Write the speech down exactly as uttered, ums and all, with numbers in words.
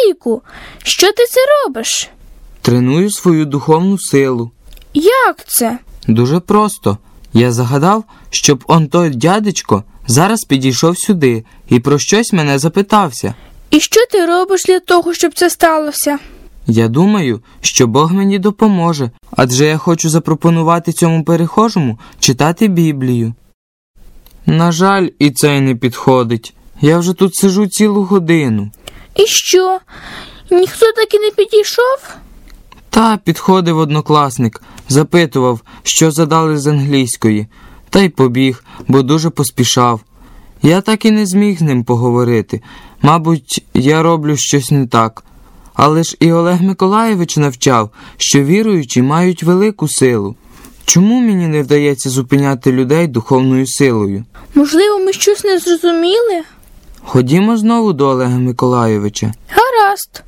Андрійку, що ти це робиш? Треную свою духовну силу. Як це? Дуже просто. Я загадав, щоб он той дядечко зараз підійшов сюди і про щось мене запитався. І що ти робиш для того, щоб це сталося? Я думаю, що Бог мені допоможе, адже я хочу запропонувати цьому перехожому читати Біблію. На жаль, і це не підходить. Я вже тут сиджу цілу годину. І що? Ніхто так і не підійшов? Та підходив однокласник, запитував, що задали з англійської, та й побіг, бо дуже поспішав. Я так і не зміг з ним поговорити. Мабуть, я роблю щось не так. Але ж і Олег Миколайович навчав, що віруючі мають велику силу. Чому мені не вдається зупиняти людей духовною силою? Можливо, ми щось не зрозуміли? Ходімо знову до Олега Миколайовича. Гаразд.